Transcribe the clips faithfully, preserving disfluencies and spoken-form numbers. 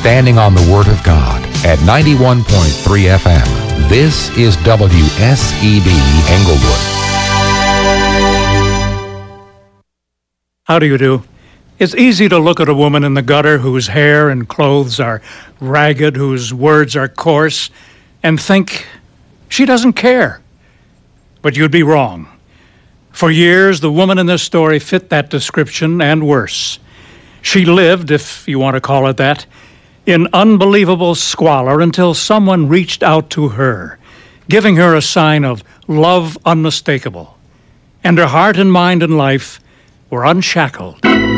standing on the Word of God at ninety-one point three F M. This is W S E B Englewood. How do you do? It's easy to look at a woman in the gutter whose hair and clothes are ragged, whose words are coarse, and think she doesn't care. But you'd be wrong. For years, the woman in this story fit that description and worse. She lived, if you want to call it that, in unbelievable squalor until someone reached out to her, giving her a sign of love unmistakable. And her heart and mind and life were unshackled.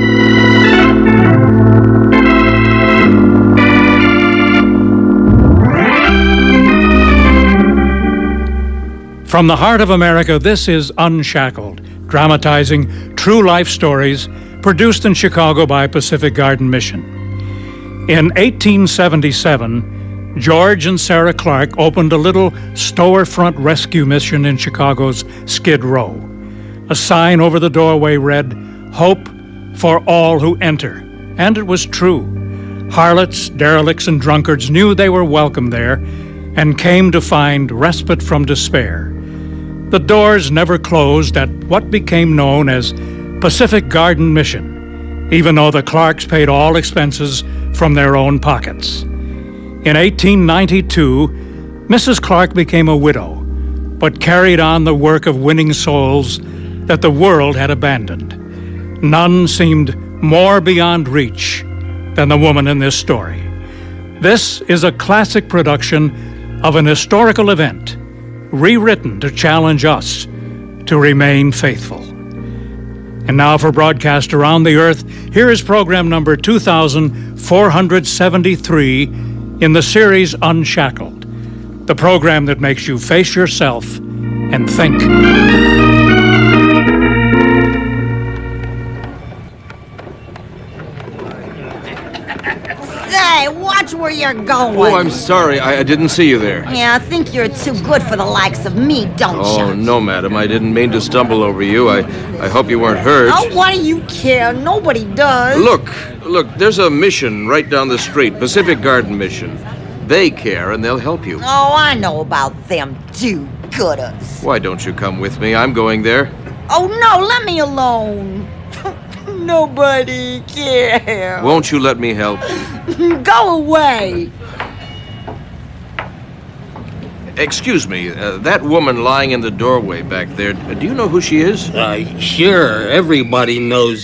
From the heart of America, this is Unshackled, dramatizing true life stories produced in Chicago by Pacific Garden Mission. In eighteen seventy-seven, George and Sarah Clark opened a little storefront rescue mission in Chicago's Skid Row. A sign over the doorway read, "Hope for all who enter." And it was true. Harlots, derelicts, and drunkards knew they were welcome there and came to find respite from despair. The doors never closed at what became known as Pacific Garden Mission, even though the Clarks paid all expenses from their own pockets. In eighteen ninety-two, Missus Clark became a widow, but carried on the work of winning souls that the world had abandoned. None seemed more beyond reach than the woman in this story. This is a classic production of an historical event, rewritten to challenge us to remain faithful. And now for broadcast around the earth, here is program number two thousand four hundred seventy-three in the series Unshackled, the program that makes you face yourself and think. Hey, watch where you're going. Oh, I'm sorry. I, I didn't see you there. Yeah, I think you're too good for the likes of me, don't you? Oh, no, madam. I didn't mean to stumble over you. I, I hope you weren't hurt. Oh, why do you care? Nobody does. Look, look, there's a mission right down the street, Pacific Garden Mission. They care, and they'll help you. Oh, I know about them do-gooders. Why don't you come with me? I'm going there. Oh, no, let me alone. Nobody cares. Won't you let me help? Go away. Excuse me, uh, that woman lying in the doorway back there, do you know who she is? Uh, sure, everybody knows